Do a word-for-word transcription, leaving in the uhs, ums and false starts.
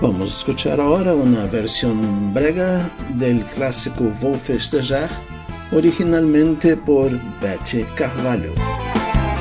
Vamos a escuchar ahora una versión brega del clásico Vou Festejar, originalmente por Bete Carvalho.